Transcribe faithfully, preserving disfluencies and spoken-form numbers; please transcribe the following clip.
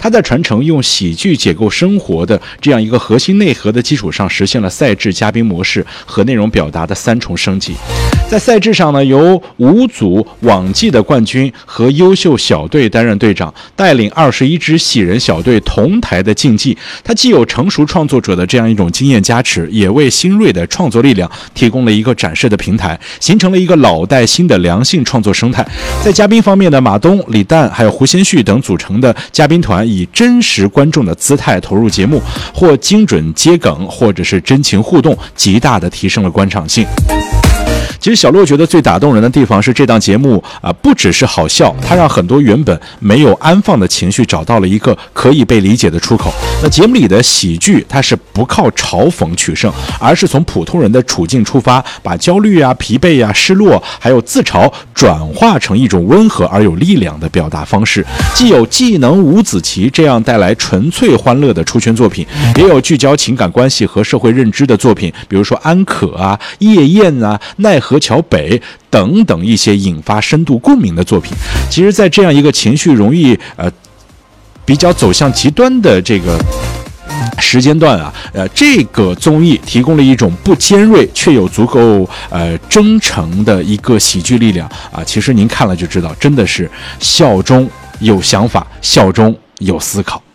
它在传承用喜剧解构生活的这样一个核心内核的基础上，实现了赛制、嘉宾模式和内容表达的三重升级。在赛制上呢，由五组往季的冠军和优秀小队担任队长，带领二十一支喜人小队同台的竞技。它既有成熟创作者的这样一种经验加持，也为新锐的创作力量提供了一个展示的平台，形成了一个老带新的良性创作生态。在嘉宾方面的马东、李诞还有胡先煦等组成的嘉宾团，以真实观众的姿态投入节目，或精准接梗，或者是真情互动，极大的提升了观赏性。其实小洛觉得最打动人的地方是这档节目啊、呃，不只是好笑，它让很多原本没有安放的情绪找到了一个可以被理解的出口。那节目里的喜剧，它是不靠嘲讽取胜，而是从普通人的处境出发，把焦虑啊、疲惫啊、失落，还有自嘲转化成一种温和而有力量的表达方式。既有技能五子棋这样带来纯粹欢乐的出圈作品，也有聚焦情感关系和社会认知的作品，比如说安可啊、夜宴啊、奈何桥北等等一些引发深度共鸣的作品。其实在这样一个情绪容易呃比较走向极端的这个时间段啊，呃，这个综艺提供了一种不尖锐却有足够呃真诚的一个喜剧力量啊。其实您看了就知道，真的是笑中有想法，笑中有思考。